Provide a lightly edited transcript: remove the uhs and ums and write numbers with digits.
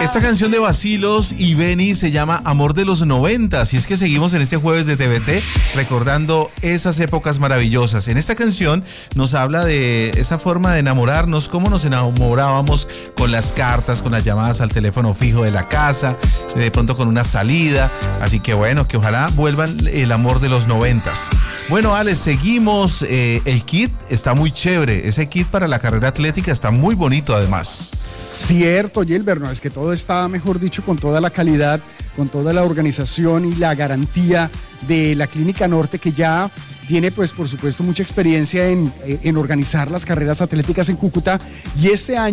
Esta canción de Bacilos y Benny se llama Amor de los 90. Así es que seguimos en este jueves de TVT recordando esas épocas maravillosas. En esta canción nos habla de esa forma de enamorarnos, cómo nos enamorábamos con las cartas, con las llamadas al teléfono fijo de la casa, de pronto con una salida. Así que bueno, que ojalá vuelvan el amor de los 90s. Bueno, Alex, seguimos. El kit está muy chévere. Ese kit para la carrera atlética está muy bonito además. Cierto, Gilbert, no, es que todo está, mejor dicho, con toda la calidad, con toda la organización y la garantía de la Clínica Norte, que ya tiene, pues, por supuesto, mucha experiencia en organizar las carreras atléticas en Cúcuta, y este año